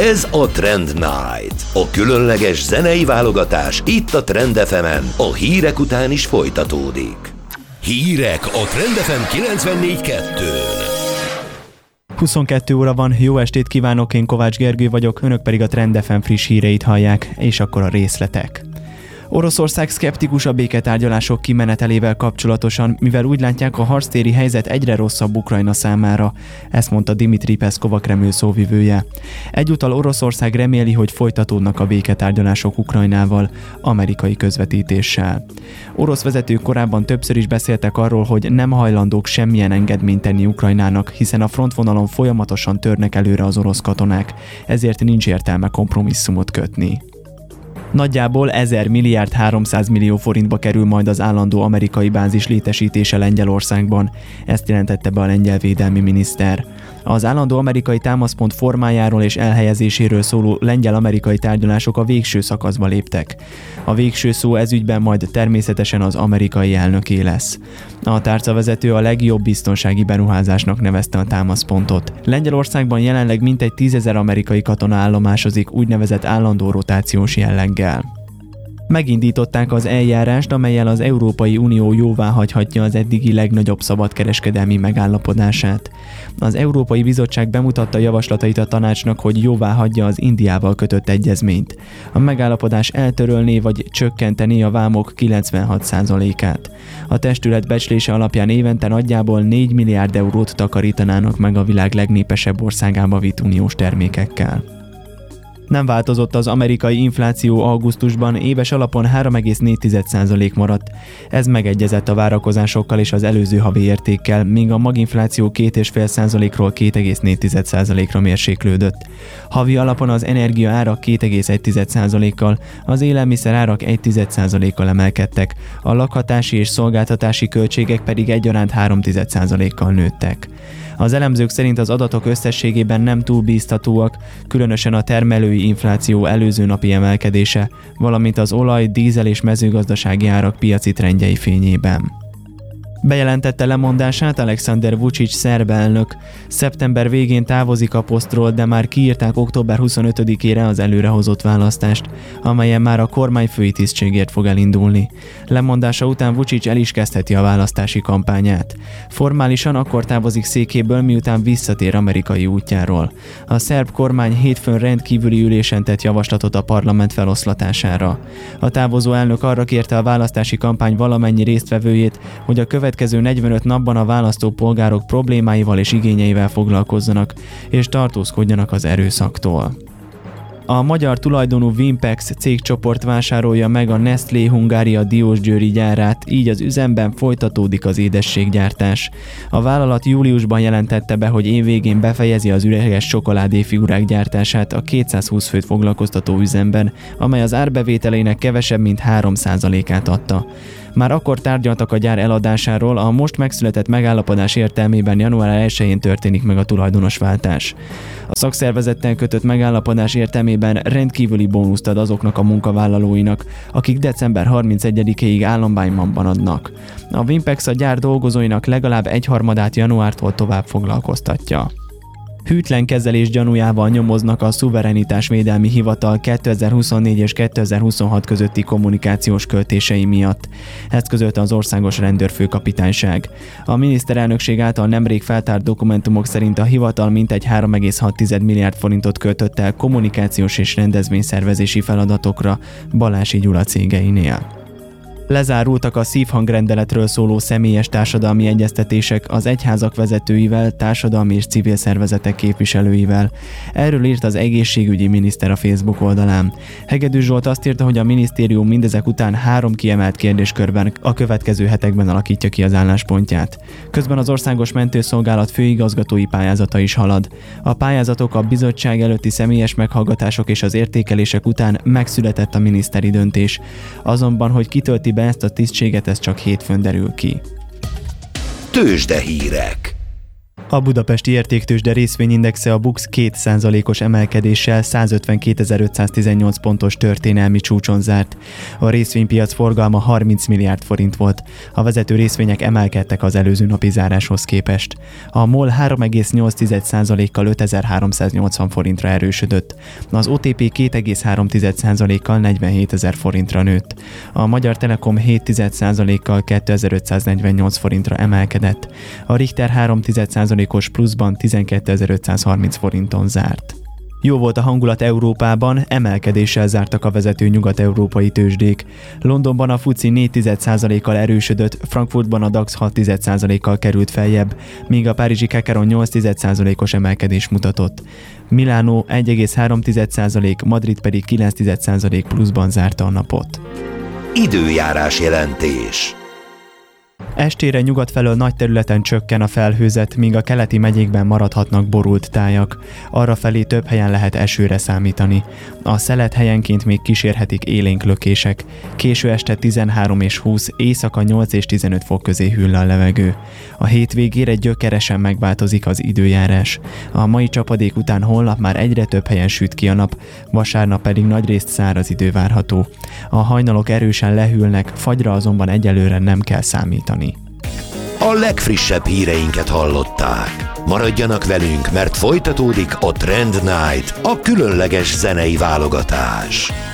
Ez a Trend Night, a különleges zenei válogatás itt a Trend FM-en, a hírek után is folytatódik. Hírek a Trend FM 94.2-n. 22 óra van, jó estét kívánok, én Kovács Gergő vagyok, önök pedig a Trend FM friss híreit hallják, és akkor a részletek. Oroszország szkeptikus a béketárgyalások kimenetelével kapcsolatosan, mivel úgy látják, a harctéri helyzet egyre rosszabb Ukrajna számára. Ezt mondta Dmitri Peszkov, a Kreml szóvivője. Egyúttal Oroszország reméli, hogy folytatódnak a béketárgyalások Ukrajnával, amerikai közvetítéssel. Orosz vezetők korábban többször is beszéltek arról, hogy nem hajlandók semmilyen engedményt tenni Ukrajnának, hiszen a frontvonalon folyamatosan törnek előre az orosz katonák, ezért nincs értelme kompromisszumot kötni. Nagyjából 1000 milliárd 300 millió forintba kerül majd az állandó amerikai bázis létesítése Lengyelországban, ezt jelentette be a lengyel védelmi miniszter. Az állandó amerikai támaszpont formájáról és elhelyezéséről szóló lengyel-amerikai tárgyalások a végső szakaszba léptek. A végső szó ezügyben majd természetesen az amerikai elnöké lesz. A tárcavezető a legjobb biztonsági beruházásnak nevezte a támaszpontot. Lengyelországban jelenleg mintegy 10 000 amerikai katona állomásozik úgynevezett állandó rotációs jelleggel. Megindították az eljárást, amellyel az Európai Unió jóváhagyhatja az eddigi legnagyobb szabadkereskedelmi megállapodását. Az Európai Bizottság bemutatta javaslatait a tanácsnak, hogy jóváhagyja az Indiával kötött egyezményt. A megállapodás eltörölné vagy csökkentené a vámok 96%-át. A testület becslése alapján évente nagyjából 4 milliárd eurót takarítanának meg a világ legnépesebb országába vitt uniós termékekkel. Nem változott az amerikai infláció augusztusban, éves alapon 3,4% maradt. Ez megegyezett a várakozásokkal és az előző havi értékkel, míg a maginfláció 2,5%-ról 2,4%-ra mérséklődött. Havi alapon az energia árak 2,1%-kal, az élelmiszer árak 1,1%-kal emelkedtek, a lakhatási és szolgáltatási költségek pedig egyaránt 3,1%-kal nőttek. Az elemzők szerint az adatok összességében nem túl bíztatóak, különösen a termelői infláció előző napi emelkedése, valamint az olaj, dízel és mezőgazdasági árak piaci trendjei fényében. Bejelentette lemondását Alexander Vučić szerb elnök. Szeptember végén távozik a posztról, de már kiírták október 25-ére az előrehozott választást, amelyen már a kormányfői tisztségért fog elindulni. Lemondása után Vučić el is kezdheti a választási kampányát. Formálisan akkor távozik székéből, miután visszatér amerikai útjáról. A szerb kormány hétfőn rendkívüli ülésen tett javaslatot a parlament feloszlatására. A távozó elnök arra kérte a választási kampány valamennyi résztvevőjét, hogy a következő 45 napban a választópolgárok problémáival és igényeivel foglalkozzanak, és tartózkodjanak az erőszaktól. A magyar tulajdonú Vimpex cégcsoport vásárolja meg a Nestlé Hungária diósgyőri gyárát, így az üzemben folytatódik az édességgyártás. A vállalat júliusban jelentette be, hogy évvégén befejezi az üreges csokoládéfigurák gyártását a 220 főt foglalkoztató üzemben, amely az árbevételének kevesebb mint 3%-át adta. Már akkor tárgyaltak a gyár eladásáról, a most megszületett megállapodás értelmében január 1-én történik meg a tulajdonosváltás. A szakszervezettel kötött megállapodás értelmében rendkívüli bónuszt ad azoknak a munkavállalóinak, akik december 31-ig állambányban adnak. A Vimpex a gyár dolgozóinak legalább 1/3 januártól tovább foglalkoztatja. Hűtlen kezelés gyanújával nyomoznak a Szuverenitásvédelmi Hivatal 2024 és 2026 közötti kommunikációs költései miatt. Ezt közölte az Országos Rendőrfőkapitányság. A miniszterelnökség által nemrég feltárt dokumentumok szerint a hivatal mintegy 3,6 milliárd forintot költött el kommunikációs és rendezvényszervezési feladatokra Balási Gyula cégeinél. Lezárultak a szívhangrendeletről szóló személyes társadalmi egyeztetések az egyházak vezetőivel, társadalmi és civil szervezetek képviselőivel. Erről írt az egészségügyi miniszter a Facebook oldalán. Hegedű Zsolt azt írta, hogy a minisztérium mindezek után 3 kiemelt kérdéskörben a következő hetekben alakítja ki az álláspontját. Közben az Országos Mentőszolgálat főigazgatói pályázata is halad. A pályázatok, a bizottság előtti személyes meghallgatások és az értékelések után megszületett a miniszteri döntés. Azonban, hogy kitölti be ezt a tisztséget, ez csak hétfőn derül ki. Tőzsdehírek. A budapesti értéktőzsde részvényindexe a BUX 2%-os emelkedéssel 152.518 pontos történelmi csúcson zárt. A részvénypiac forgalma 30 milliárd forint volt. A vezető részvények emelkedtek az előző napi záráshoz képest. A MOL 3,8%-kal 5380 forintra erősödött. Az OTP 2,3%-kal 47.000 forintra nőtt. A Magyar Telekom 7,1%-kal 2548 forintra emelkedett. A Richter 3,1%-os pluszban 12.530 forinton zárt. Jó volt a hangulat Európában, emelkedéssel zártak a vezető nyugat-európai tőzsdék. Londonban a FTSE 4,1%-kal erősödött, Frankfurtban a DAX 6,1%-kal került feljebb, míg a párizsi Kakaron 8,1%-os emelkedés mutatott. Milánó 1,3%, Madrid pedig 9,1% pluszban zárta a napot. Időjárás jelentés. Estére nyugat felől nagy területen csökken a felhőzet, míg a keleti megyékben maradhatnak borult tájak. Arrafelé több helyen lehet esőre számítani. A szelet helyenként még kísérhetik élénk lökések. Késő este 13 és 20, éjszaka 8 és 15 fok közé hűl a levegő. A hétvégére gyökeresen megváltozik az időjárás. A mai csapadék után holnap már egyre több helyen süt ki a nap, vasárnap pedig nagyrészt száraz idő várható. A hajnalok erősen lehűlnek, fagyra azonban egyelőre nem kell számítani. A legfrissebb híreinket hallották. Maradjanak velünk, mert folytatódik a Trend Night, a különleges zenei válogatás.